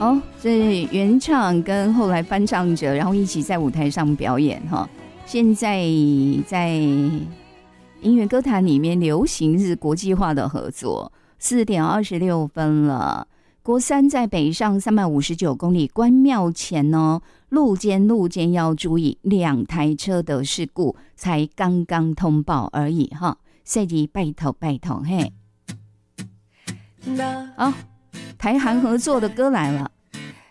哦，这原唱跟后来翻唱者，然后一起在舞台上表演哈。现在在音乐歌坛里面流行是国际化的合作。4点26分了，国三在北上359公里关庙前哦，路肩要注意2台车的事故，才刚刚通报而已哈。赛迪拜托嘿。好，台韩合作的歌来了。